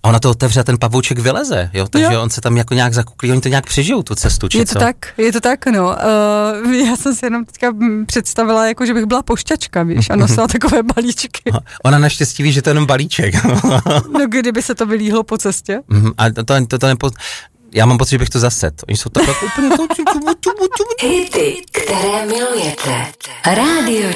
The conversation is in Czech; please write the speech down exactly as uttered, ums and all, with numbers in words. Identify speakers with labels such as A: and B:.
A: A ona to otevře a ten pavouček vyleze, jo, takže jo. On se tam jako nějak zakuklí, oni to nějak přežijou tu cestu, či
B: Je to
A: co?
B: tak, je to tak, no. Uh, já jsem si jenom teďka představila, jako že bych byla pošťačka, víš, a nosila takové balíčky.
A: Ona naštěstí ví, že to je jenom balíček.
B: No kdyby se to vylíhlo po cestě.
A: Mm, a to, to, to, to nepo... Já mám pocit, že bych to zaset. Oni jsou tak úplně...
C: Hity, které milujete. Rádio